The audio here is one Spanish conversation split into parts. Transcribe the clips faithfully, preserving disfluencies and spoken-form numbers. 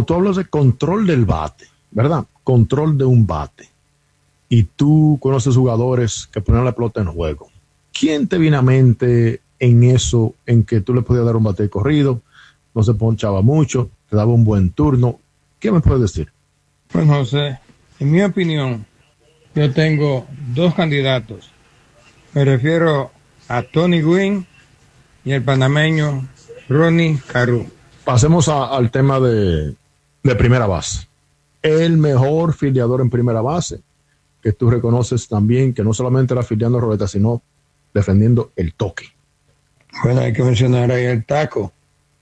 Cuando tú hablas de control del bate, ¿verdad? Control de un bate, y tú conoces jugadores que ponen la pelota en juego, ¿quién te viene a mente en eso, en que tú le podías dar un bate de corrido, no se ponchaba mucho, te daba un buen turno? ¿Qué me puedes decir? Pues José, en mi opinión, yo tengo dos candidatos. Me refiero a Tony Gwynn y el panameño Ronnie Carew. Pasemos a, al tema de, de primera base. El mejor filiador en primera base, que tú reconoces también que no solamente era filiando a roleta, sino defendiendo el toque. Bueno, hay que mencionar ahí el taco.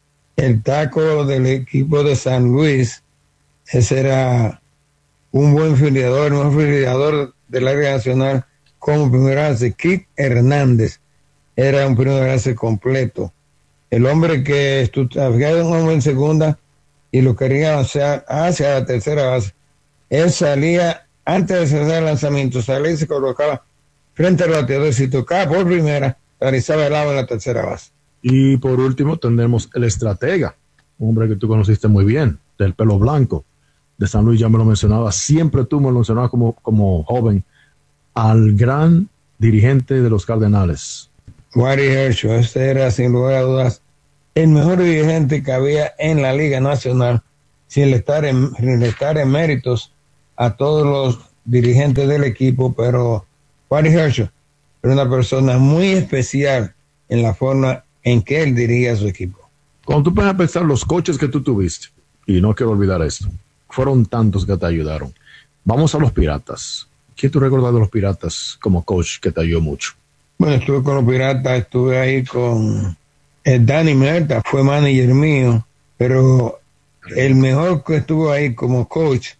El taco del equipo de San Luis, ese era un buen filiador, un filiador del área nacional como primera base. Kit Hernández era un primera base completo. El hombre que había un hombre en segunda y lo quería hacia, hacia la tercera base. Él salía, antes de hacer el lanzamiento, salía y se colocaba frente al bateador. Si tocaba por primera, realizaba el lado en la tercera base. Y por último tendremos el estratega, un hombre que tú conociste muy bien, del pelo blanco, de San Luis, ya me lo mencionaba, siempre tú me lo mencionabas como, como joven, al gran dirigente de los Cardenales. Gary Herschel, este era sin lugar a dudas el mejor dirigente que había en la Liga Nacional, sin estar en, sin estar en méritos a todos los dirigentes del equipo, pero Gary Herschel era una persona muy especial en la forma en que él dirigía a su equipo. Cuando tú puedes pensar los coaches que tú tuviste, y no quiero olvidar esto, fueron tantos que te ayudaron. Vamos a los Piratas. ¿Qué tú recuerdas de los Piratas como coach que te ayudó mucho? Bueno, estuve con los Piratas, estuve ahí con eh, Danny Merta, fue manager mío, pero el mejor que estuvo ahí como coach,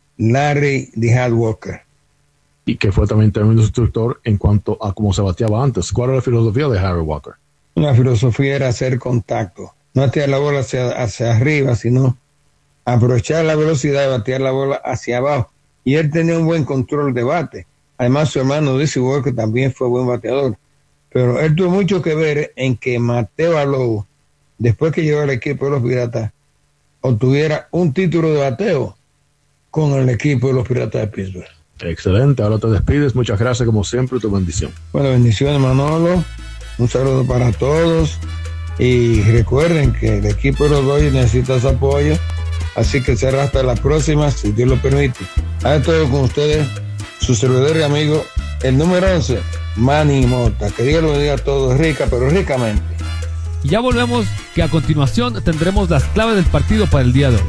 Larry D. Walker. Y que fue también tremendo instructor en cuanto a cómo se bateaba antes. ¿Cuál era la filosofía de Harry Walker? La filosofía era hacer contacto, no batear la bola hacia, hacia arriba, sino aprovechar la velocidad y batear la bola hacia abajo. Y él tenía un buen control de bate. Además, su hermano Dizzy Walker también fue buen bateador. Pero él tuvo mucho que ver en que Mateo Alou, después que llegó al equipo de los Piratas, obtuviera un título de bateo con el equipo de los Piratas de Pittsburgh. Excelente, ahora te despides. Muchas gracias, como siempre, tu bendición. Bueno, bendiciones, Manolo. Un saludo para todos. Y recuerden que el equipo de los Dodgers necesita su apoyo. Así que será hasta la próxima, si Dios lo permite. A todo con ustedes, su servidor y amigo, el número once, Manny Mota. Que Dios lo bendiga a todos, rica, pero ricamente. Y ya volvemos, que a continuación tendremos las claves del partido para el día de hoy.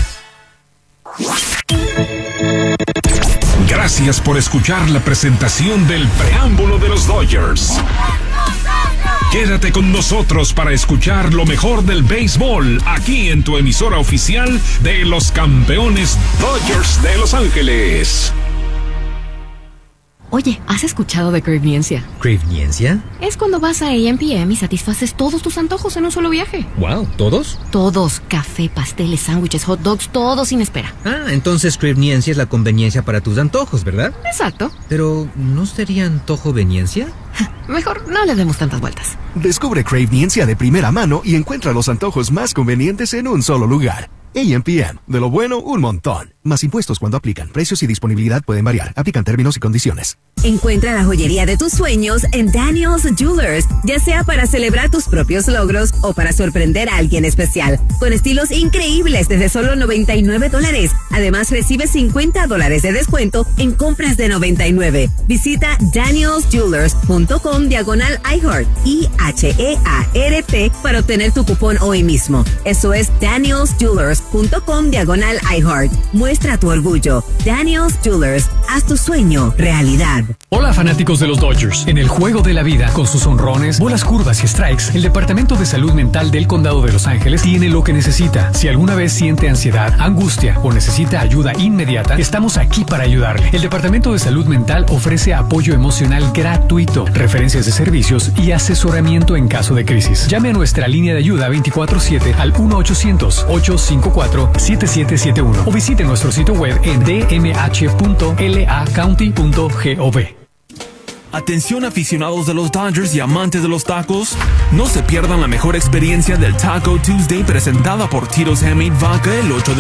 Gracias por escuchar la presentación del preámbulo de los Dodgers. Quédate con nosotros para escuchar lo mejor del béisbol aquí en tu emisora oficial de los campeones Dodgers de Los Ángeles. Oye, ¿has escuchado de Cravniencia? ¿Cravniencia? Es cuando vas a A M P M y satisfaces todos tus antojos en un solo viaje. Wow, ¿todos? Todos. Café, pasteles, sándwiches, hot dogs, todo sin espera. Ah, entonces Cravniencia es la conveniencia para tus antojos, ¿verdad? Exacto. Pero, ¿no sería antojoveniencia? Mejor no le demos tantas vueltas. Descubre Cravniencia de primera mano y encuentra los antojos más convenientes en un solo lugar. A M P M, de lo bueno, un montón. Más impuestos cuando aplican. Precios y disponibilidad pueden variar. Aplican términos y condiciones. Encuentra la joyería de tus sueños en Daniel's Jewelers, ya sea para celebrar tus propios logros o para sorprender a alguien especial. Con estilos increíbles desde solo noventa y nueve dólares. Además, recibe cincuenta dólares de descuento en compras de noventa y nueve. Visita daniels jewelers punto com diagonal iHeart, I H E A R T, para obtener tu cupón hoy mismo. Eso es daniels jewelers punto com diagonal iHeart. Muestra tu orgullo. Daniel's Jewelers, haz tu sueño realidad. Hola fanáticos de los Dodgers. En el juego de la vida, con sus honrones, bolas curvas y strikes, el Departamento de Salud Mental del Condado de Los Ángeles tiene lo que necesita. Si alguna vez siente ansiedad, angustia o necesita ayuda inmediata, estamos aquí para ayudarle. El Departamento de Salud Mental ofrece apoyo emocional gratuito, referencias de servicios y asesoramiento en caso de crisis. Llame a nuestra línea de ayuda veinticuatro siete al uno ochocientos, ocho cinco cuatro, siete siete siete uno o visite nuestro sitio web en d m h punto l a county punto gov. Atención aficionados de los Dodgers y amantes de los tacos, no se pierdan la mejor experiencia del Taco Tuesday presentada por Tito's Handmade Vodka el ocho de